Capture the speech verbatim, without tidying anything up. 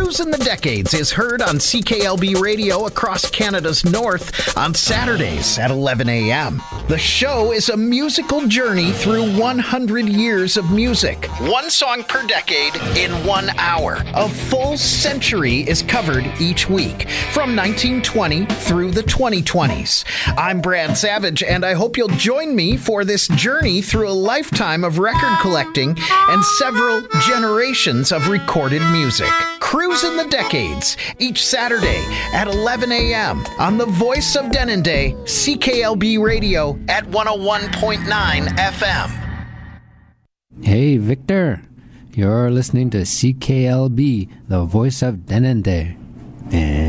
Cruisin' the Decades is heard on C K L B Radio across Canada's north on Saturdays at eleven a.m. The show is a musical journey through one hundred years of music. One song per decade in one hour. A full century is covered each week, from nineteen twenty through the twenty twenties. I'm Brad Savage, and I hope you'll join me for this journey through a lifetime of record collecting and several generations of recorded music. Cruisin' the Decades, each Saturday at eleven a.m. on the Voice of Denendeh, C K L B Radio at one oh one point nine F M. Hey, Victor. You're listening to C K L B, the Voice of Denendeh. And